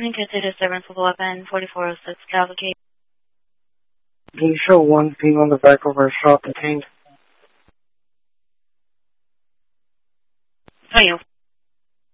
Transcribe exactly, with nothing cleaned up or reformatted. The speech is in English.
Interested disturbance with weapon forty-four oh six Cavalcade. Can you show one being on the back of our shop detained? Are you?